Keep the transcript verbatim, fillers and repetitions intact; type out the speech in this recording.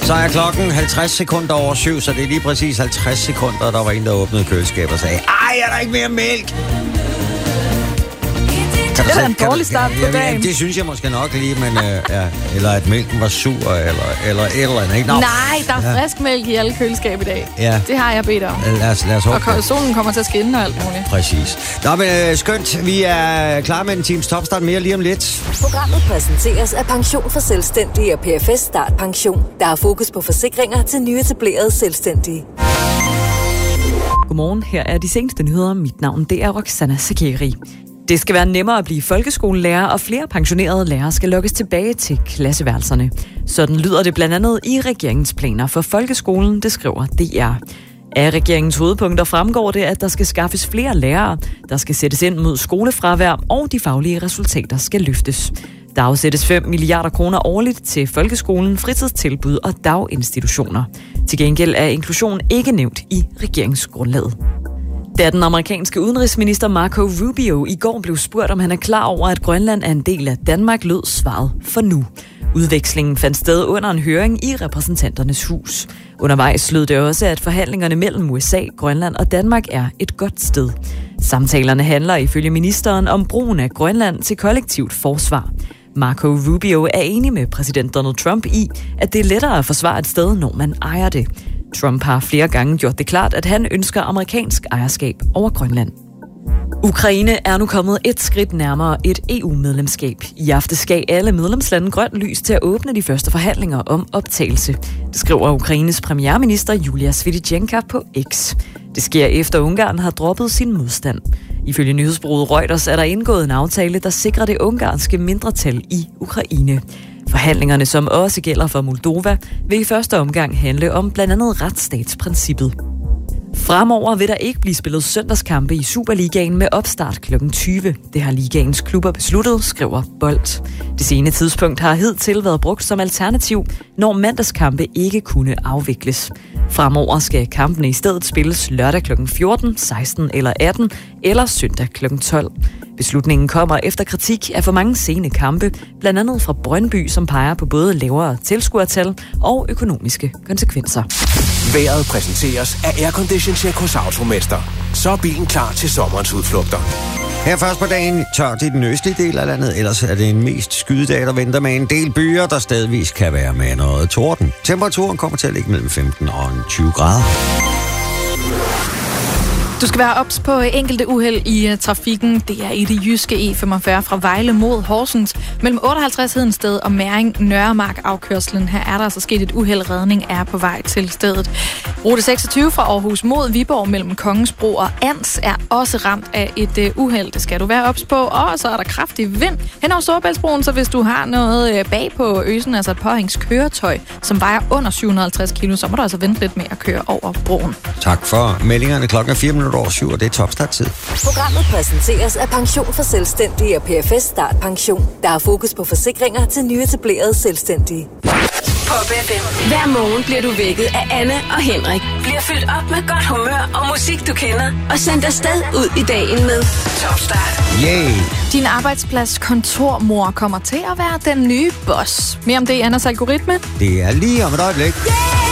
Så er klokken halvtreds sekunder over syv, så det er lige præcis halvtreds sekunder, der var en, der åbnede køleskabet og sagde, ej, er der ikke mere mælk? Det er en dårlig start på dagen. Ja, det synes jeg måske nok lige, men øh, ja, eller at mælken var sur, eller, eller et eller andet. Ikke? Nå. Nej, der er frisk mælk i alle køleskab i dag. Ja. Det har jeg bedt om. Lad os, lad os håbe. Og solen kommer til at skinne og alt muligt. Præcis. Nå, men øh, skønt. Vi er klar med en times topstart mere lige om lidt. Programmet præsenteres af Pension for Selvstændige og P F S Start Pension. Der er fokus på forsikringer til nyetablerede selvstændige. Godmorgen, her er de seneste nyheder. Mit navn det er Roxana Sakeri. Det skal være nemmere at blive folkeskolelærer, og flere pensionerede lærere skal lokkes tilbage til klasseværelserne. Sådan lyder det blandt andet i regeringens planer for folkeskolen, det skriver D R. Af regeringens hovedpunkter fremgår det, at der skal skaffes flere lærere, der skal sættes ind mod skolefravær, og de faglige resultater skal løftes. Der afsættes fem milliarder kroner årligt til folkeskolen, fritidstilbud og daginstitutioner. Til gengæld er inklusion ikke nævnt i regeringsgrundlaget. Da den amerikanske udenrigsminister Marco Rubio i går blev spurgt, om han er klar over, at Grønland er en del af Danmark, lød svaret for nu. Udvekslingen fandt sted under en høring i repræsentanternes hus. Undervejs lød det også, at forhandlingerne mellem U S A, Grønland og Danmark er et godt sted. Samtalerne handler ifølge ministeren om brugen af Grønland til kollektivt forsvar. Marco Rubio er enig med præsident Donald Trump i, at det er lettere at forsvare et sted, når man ejer det. Trump har flere gange gjort det klart, at han ønsker amerikansk ejerskab over Grønland. Ukraine er nu kommet et skridt nærmere et E U-medlemskab. I aftes gav alle medlemslande grønt lys til at åbne de første forhandlinger om optagelse. Det skriver Ukraines premierminister Julia Svitidjenka på X. Det sker efter Ungarn har droppet sin modstand. Ifølge nyhedsbureauet Reuters er der indgået en aftale, der sikrer det ungarske mindretal i Ukraine. Forhandlingerne, som også gælder for Moldova, vil i første omgang handle om blandt andet retsstatsprincippet. Fremover vil der ikke blive spillet søndagskampe i Superligaen med opstart klokken tyve. Det har ligaens klubber besluttet, skriver Bold. Det sene tidspunkt har hidtil været brugt som alternativ, når mandagskampe ikke kunne afvikles. Fremover skal kampene i stedet spilles lørdag klokken fjorten, seksten eller atten eller søndag klokken tolv. Beslutningen kommer efter kritik af for mange sene kampe, blandt andet fra Brøndby, som peger på både lavere tilskuertal og økonomiske konsekvenser. Vejret præsenteres af Aircondition Check hos Automester. Så er bilen klar til sommerens udflugter. Her først på dagen tørt i den østlige del af landet, ellers er det en mest skydedag, der venter med en del byer, der stedvis kan være med noget torden. Temperaturen kommer til at ligge mellem femten og tyve grader. Du skal være ops på enkelte uheld i uh, trafikken. Det er i det jyske E femogfyrre fra Vejle mod Horsens. Mellem otteoghalvtreds Hedensted og Mæring Nørremark afkørslen. Her er der altså sket et uheld. Redning er på vej til stedet. Rute seksogtyve fra Aarhus mod Viborg mellem Kongensbro og Ans er også ramt af et uh, uheld. Det skal du være ops på. Og så er der kraftig vind hen over Storebæltsbroen, så hvis du har noget uh, bag på øsen, altså et påhængskøretøj, som vejer under syv hundrede og halvtreds kilo, så må du altså vente lidt med at køre over broen. Tak for meldingerne. Klokken er fire minutter over syv, og det er topstarttid. Programmet præsenteres af Pension for Selvstændige og P F S Start Pension. Der er fokus på forsikringer til nyetablerede selvstændige. Pop F M. Hver morgen bliver du vækket af Anne og Henrik. Bliver fyldt op med godt humør og musik, du kender. Og sendt afsted ud i dagen med Topstart. Yay! Din arbejdsplads kontormor kommer til at være den nye boss. Mere om det i Anders algoritme. Det er lige om et øjeblik. Yeah!